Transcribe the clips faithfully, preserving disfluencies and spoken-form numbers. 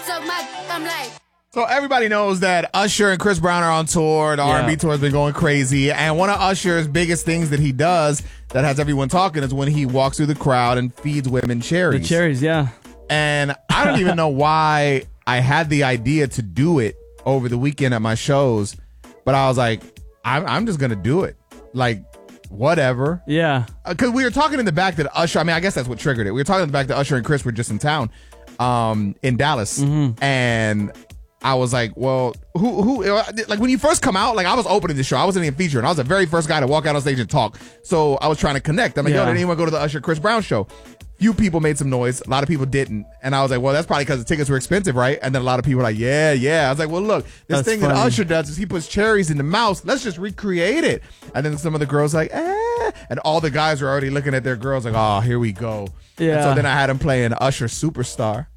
suck my, I'm like. So everybody knows that Usher and Chris Brown are on tour. The Yeah. R and B tour has been going crazy. And one of Usher's biggest things that he does that has everyone talking is when he walks through the crowd and feeds women cherries. The cherries, yeah. And I don't even know why I had the idea to do it over the weekend at my shows. But I was like, I'm, I'm just going to do it. Like, whatever. Yeah. Because we were talking in the back that Usher, I mean, I guess that's what triggered it. We were talking in the back that Usher and Chris were just in town um, in Dallas. Mm-hmm. And I was like, well, who, who, like when you first come out, like I was opening the show. I wasn't even featuring. I was the very first guy to walk out on stage and talk. So I was trying to connect. I'm like, Yeah. yo, did anyone go to the Usher Chris Brown show? Few people made some noise. A lot of people didn't. And I was like, well, that's probably because the tickets were expensive, right? And then a lot of people were like, yeah, yeah. I was like, well, look, this That's thing that funny. Usher does is he puts cherries in the mouth. Let's just recreate it. And then some of the girls like, eh. And all the guys were already looking at their girls like, oh, here we go. Yeah. And so then I had him playing Usher Superstar.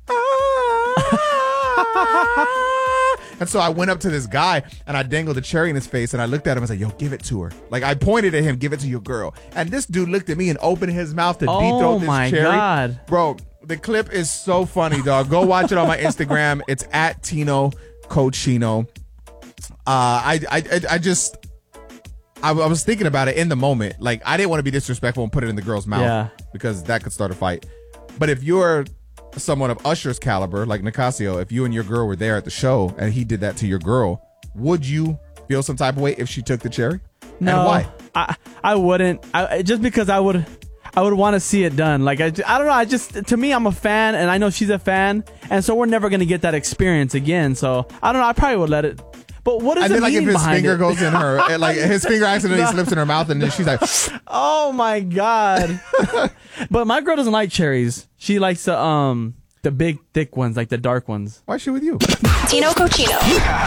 And so I went up to this guy and I dangled a cherry in his face and I looked at him and said, yo, give it to her. Like I pointed at him, give it to your girl. And this dude looked at me and opened his mouth to Oh, deep throat this my cherry. God. Bro, the clip is so funny, dog. Go watch it on my Instagram. It's at Tino Cochino. Uh, I, I, I, I just, I, I was thinking about it in the moment. Like I didn't want to be disrespectful and put it in the girl's mouth Yeah. because that could start a fight. But if you're someone of Usher's caliber, like Nicasio, if you and your girl were there at the show and he did that to your girl, would you feel some type of way if she took the cherry? No, And why? I I wouldn't. I, just because I would I would want to see it done. Like I, I don't know. I just to me I'm a fan and I know she's a fan, and so we're never gonna get that experience again. So I don't know. I probably would let it. But what does And it then like mean if his behind finger it? goes in her, like his finger accidentally No. slips in her mouth and then she's like, Oh my god! But my girl doesn't like cherries. She likes the um the big thick ones, like the dark ones. why is she with you? Tino Cochino.